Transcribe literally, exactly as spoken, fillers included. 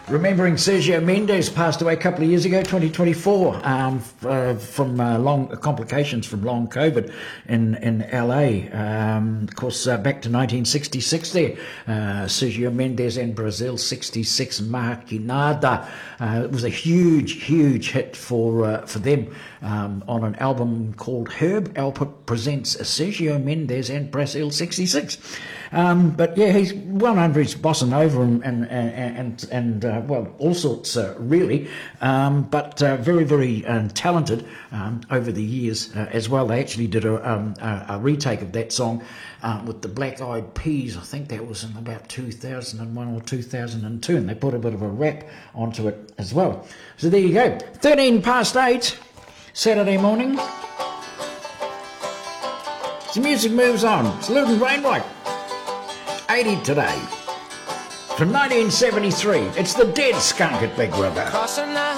Remembering Sergio Mendes passed away a couple of years ago, twenty twenty-four, um, f- uh, from uh, long complications from long COVID in in L A. Um, of course, uh, back to nineteen sixty-six there, uh, Sergio Mendes and Brazil sixty-six Maquinada. Uh, it was a huge, huge hit for uh, for them um, on an album called Herb Alpert Presents Sergio Mendes and Brazil sixty-six. Um, but yeah, he's well known for his bossa nova and and and, and, and uh, well, all sorts uh, really, um, but uh, very, very um, talented um, over the years uh, as well. They actually did a, um, a, a retake of that song uh, with the Black Eyed Peas. I think that was in about two thousand one or two thousand two, and they put a bit of a rap onto it as well. So there you go, thirteen past eight, Saturday morning. The music moves on. It's Luton Wainwright. eighty today. From nineteen seventy-three, it's the Dead Skunk at Big River.